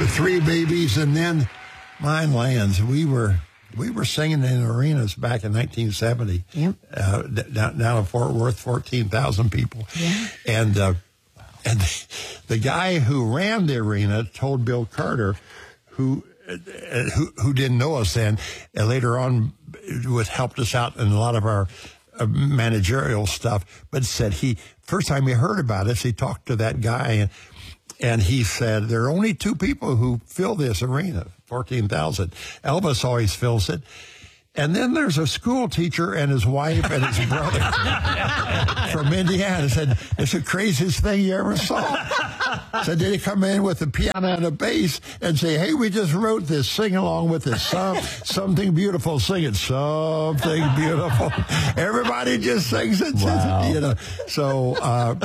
the Three Babies, and then Mine Lands. We were singing in arenas back in 1970. Yep. Down in Fort Worth, 14,000 people. Yeah. And the guy who ran the arena told Bill Carter, who didn't know us then, and later on helped us out in a lot of our managerial stuff, but said first time he heard about us, he talked to that guy, and he said, there are only two people who fill this arena, 14,000. Elvis always fills it. And then there's a school teacher and his wife and his brother from Indiana. Said, it's the craziest thing you ever saw. Said, did he come in with a piano and a bass and say, hey, we just wrote this, sing along with this, something beautiful, sing it, something beautiful. Everybody just sings it, wow. You know. So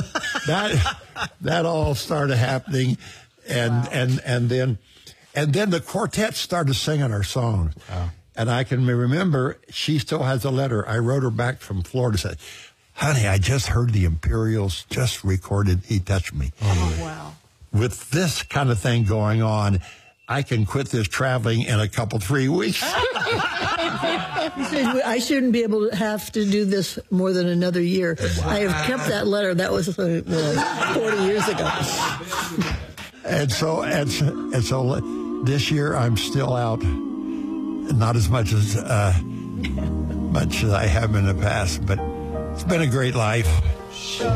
that all started happening, and then the quartet started singing our songs. Wow. And I can remember, she still has a letter. I wrote her back from Florida, said, honey, I just heard the Imperials just recorded He Touched Me. Oh, wow. With this kind of thing going on, I can quit this traveling in a 3 weeks. I shouldn't be able to have to do this more than another year. Wow. I have kept that letter. That was 40 years ago. And so this year I'm still out. Not as much as I have in the past, but it's been a great life.